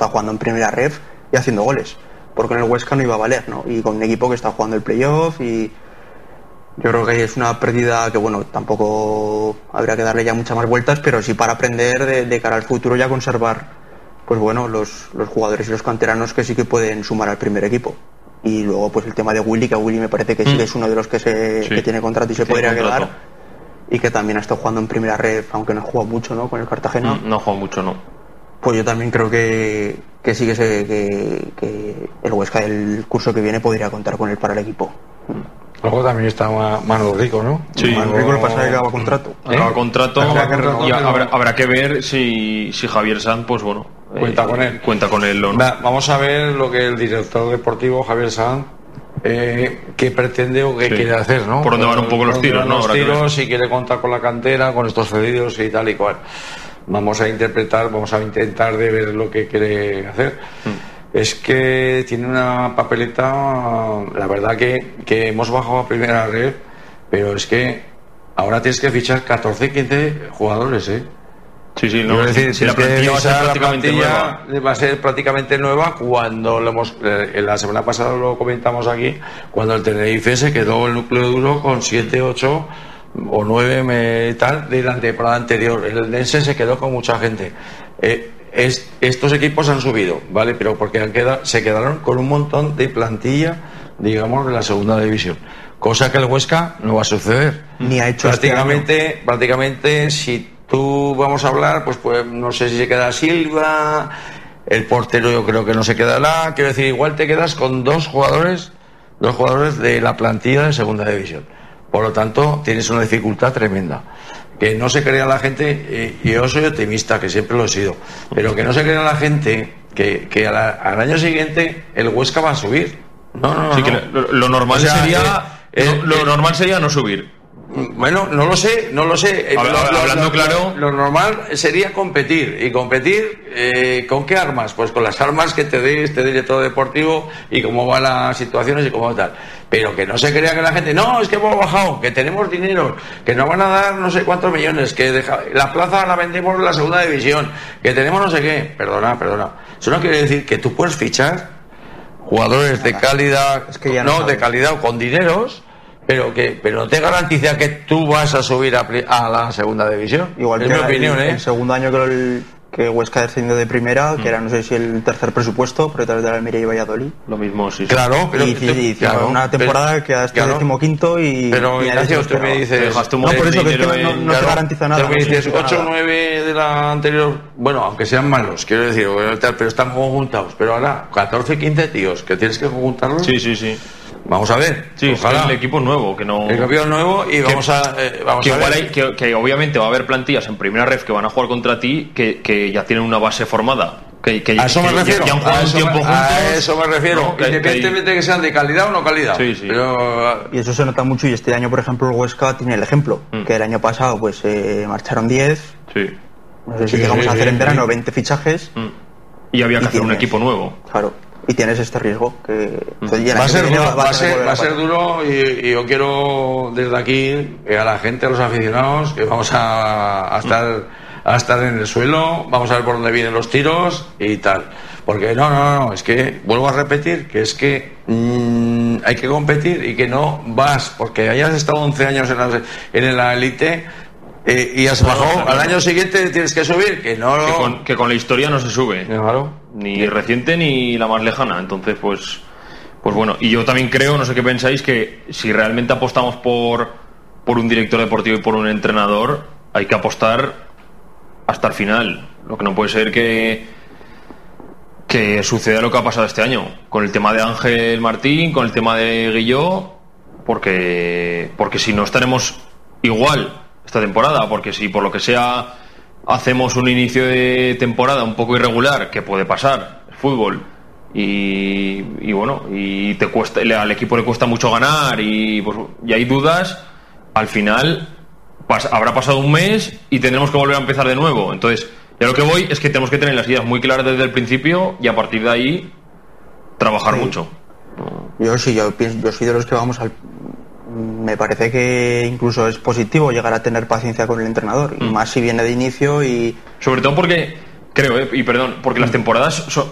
está jugando en primera ref y haciendo goles, porque en el Huesca no iba a valer, ¿no? Y con un equipo que está jugando el playoff, y yo creo que es una pérdida que, bueno, tampoco habría que darle ya muchas más vueltas, pero sí para aprender de cara al futuro, ya conservar, pues bueno, los jugadores y los canteranos que sí que pueden sumar al primer equipo. Y luego pues el tema de Willy, que Willy me parece que sí que es uno de los que que tiene contrato y se podría quedar, y que también ha estado jugando en primera red, aunque no ha jugado mucho, ¿no?, con el Cartagena. No ha jugado mucho, no. Pues yo también creo que sí que el Huesca del curso que viene podría contar con él para el equipo. Luego también está Manu Rico, ¿no? Sí, Manu Rico, lo pasa que acaba contrato. Acaba contrato, y habrá que ver si Javier Sanz, pues bueno, cuenta con él o no. Vamos a ver lo que el director deportivo Javier Sanz qué pretende o qué quiere hacer, ¿no? Por dónde van un poco los tiros, ¿no? Los tiros, si quiere contar con la cantera, con estos cedidos y tal y cual. Vamos a intentar de ver lo que quiere hacer. Es que tiene una papeleta, la verdad que hemos bajado a primera red, pero es que ahora tienes que fichar 14, 15 jugadores, Sí, no, es decir, si la plantilla va a ser prácticamente nueva cuando la semana pasada lo comentamos aquí, cuando el Tenerife se quedó el núcleo duro con 7, 8 o 9 tal de la temporada anterior. El Dense se quedó con mucha gente. Estos equipos han subido, ¿vale? Pero porque se quedaron con un montón de plantilla, digamos, de la segunda división. Cosa que el Huesca no va a suceder. Ni ha hecho prácticamente, si tú vamos a hablar, pues no sé si se queda Silva, el portero yo creo que no se quedará. Quiero decir, igual te quedas con dos jugadores de la plantilla de segunda división. Por lo tanto, tienes una dificultad tremenda. Que no se crea la gente, y yo soy optimista, que siempre lo he sido, pero que no se crea la gente que al año siguiente el Huesca va a subir. No. Sí, que lo normal normal sería no subir. Bueno, no lo sé. Hablando claro, lo normal sería competir. ¿Y competir con qué armas? Pues con las armas que te dé este director deportivo y cómo van las situaciones y cómo tal. Pero que no se crea que la gente, no, es que hemos bajado, que tenemos dinero, que nos van a dar no sé cuántos millones, que la plaza la vendemos en la segunda división, que tenemos no sé qué. Perdona. Eso no quiere decir que tú puedes fichar jugadores de calidad, de calidad o con dineros, pero no te garantiza que tú vas a subir a la segunda división. Igual es que mi opinión, el segundo año que Huesca descendió de primera, que era no sé si el tercer presupuesto, por detrás de la Almería y Valladolid. Lo mismo, sí. Claro, pero una temporada que hasta el 15º pero Ignacio, tú me dices, no, por eso que no te garantiza nada. Tú me dices 8 o 9 de la anterior, bueno, aunque sean malos, quiero decir, pero están conjuntados, pero ahora 14, 15 tíos que tienes que conjuntarlos. Sí. Vamos a ver. Sí, ojalá. El equipo nuevo, que no. El equipo nuevo y vamos a ver. Que obviamente va a haber plantillas en primera ref que van a jugar contra ti que ya tienen una base formada. A eso me refiero. Ya han jugado un tiempo juntos. A eso me refiero. ¿No? Independientemente de que sean de calidad o no calidad. Sí. Pero... Y eso se nota mucho, y este año, por ejemplo, el Huesca tiene el ejemplo. Que el año pasado pues marcharon 10. Sí. No sé si llegamos a hacer en verano 20 fichajes. Y había que hacer un equipo nuevo. Claro. Y tienes este riesgo que va a ser duro, y yo quiero desde aquí a la gente, a los aficionados, que vamos a estar en el suelo, vamos a ver por dónde vienen los tiros y tal, porque no, es que vuelvo a repetir que es que hay que competir, y que no vas porque hayas estado 11 años en la élite y has bajado, al año siguiente tienes que subir, que con la historia no se sube. Claro. Ni reciente ni la más lejana. Entonces pues bueno, y yo también creo, no sé qué pensáis, que si realmente apostamos por un director deportivo y por un entrenador, hay que apostar hasta el final. Lo que no puede ser que suceda lo que ha pasado este año con el tema de Ángel Martín, con el tema de Guilló, porque si no estaremos igual esta temporada, porque si por lo que sea hacemos un inicio de temporada un poco irregular, que puede pasar, el fútbol, y bueno, y al equipo le cuesta mucho ganar, y hay dudas, al final habrá pasado un mes y tendremos que volver a empezar de nuevo. Entonces, ya lo que voy es que tenemos que tener las ideas muy claras desde el principio, y a partir de ahí trabajar mucho. Yo soy de los que me parece que incluso es positivo llegar a tener paciencia con el entrenador, y más si viene de inicio, y sobre todo porque creo, y perdón, porque las temporadas